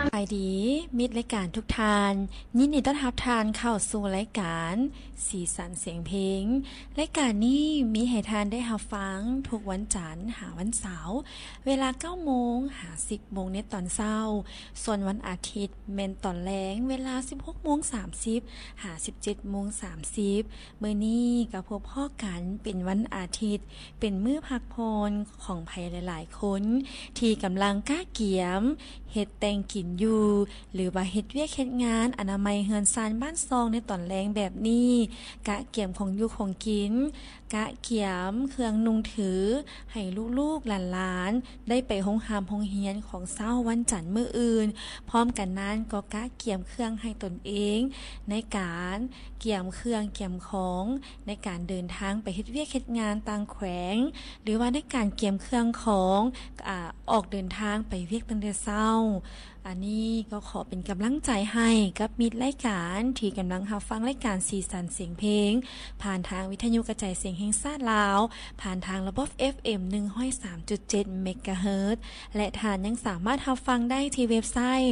ไปดีมิตรรายการทุกทานยินดีต้อนรับทานเข้าสู่รายการสีสันเสียงเพลงรายการนี้มีให้ทานได้รับฟังทุกวันจันทร์หาวันเสาร์เวลา 9 โมงหา 10 โมงในตอนเช้าส่วนวันอาทิตย์แม่นตอนแลงเวลา 16 โมง 30หา 17 โมง 30มื้อนี้ก็พบพ้อกันเป็นวันอาทิตย์เป็นมื้อพักผ่อนของไผหลายๆคนที่กำลังก้าเกียมเฮ็ดแต่งกินอยู่หรือว่าเฮ็ดเวียกเฮ็ดงานอนามัยเฮือนซานบ้านซองในตอนแลงแบบนี้กะเกียมของอยู่ของกินกะเกียมเครื่องนุ่งถือให้ลูกๆหลานๆได้ไปโรงหามโรงเรียนของเช้าวันจันทร์มื้ออื่นพร้อมกันนั้นก็กะเกียมเครื่องให้ตนเองในการเกียมเครื่องเกียมของในการเดินทางไปเฮ็ดเวียกเฮ็ดงานต่างแขวงหรือว่าในการเกียมเครื่องของออกเดินทางไปเวียกตั้งแต่เช้าอันนี้ก็ขอเป็นกำลังใจให้กับมิตรรายการที่กำลังรับฟังรายการสีสันเสียงเพลงผ่านทางวิทยุกระจายเสียงแห่งชาติลาวผ่านทางระบบ FM 103.7 เมกะเฮิรตซ์และท่านยังสามารถรับฟังได้ที่เว็บไซต์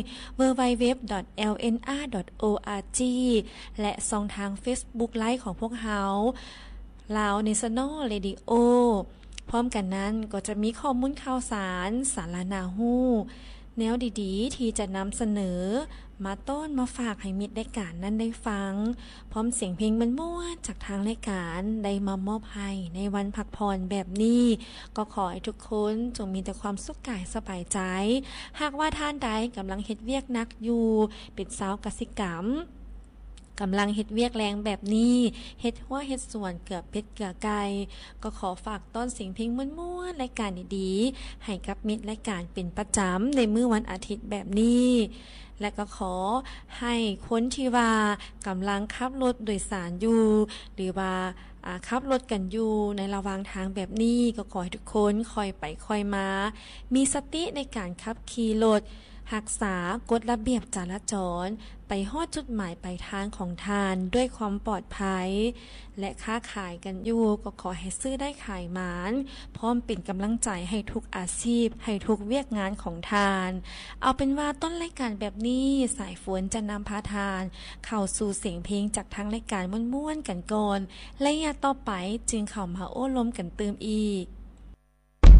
www.lnr.org และช่องทาง Facebook Live ของพวกเราลาว National Radio พร้อมกันนั้นก็จะมีข้อมูลข่าวสารสาระน่ารู้แนวดีๆที่จะนำเสนอมาต้อนมาฝากให้มิตรรายการนั้นได้ฟังพร้อมเสียงเพลงม่วนๆจากทางรายการได้มามอบให้ในวันพักผ่อนแบบนี้ก็ขอให้ทุกคนจงมีแต่ความสุขกายสบายใจหากว่าท่านใดกำลังเฮ็ดเวียกหนักอยู่เป็นสาวกสิกรรมกำลังเฮ็ดเวียกแรงแบบนี้เฮ็ดหัวเฮ็ดสวนเกือบเป็ดเกือบไก่ก็ขอฝากต้อนเสียงเพลงม่วนๆรายการดีๆให้กับมิตรรายการเป็นประจำในมื้อวันอาทิตย์แบบนี้และก็ขอให้คนที่ว่ากำลังขับรถโดยสารอยู่หรือว่าขับรถกันอยู่ในระหว่างทางแบบนี้ก็ขอให้ทุกคนคอยไปคอยมามีสติในการขับขี่รถรักษากฎระเบียบจราจรไปฮอดจุดหมายปลายทางของทานด้วยความปลอดภัยและค้าขายกันอยู่ก็ขอให้ซื้อได้ขายหมานพร้อมเป็นกำลังใจให้ทุกอาชีพให้ทุกเวียกงานของทานเอาเป็นว่าต้นรายการแบบนี้สายฝนจะนำพาทานเข้าสู่เสียงเพลงจากทางรายการม่วนๆกันก่อนและต่อไปจึงเข้ามาโอ้ลมกันเติมอีก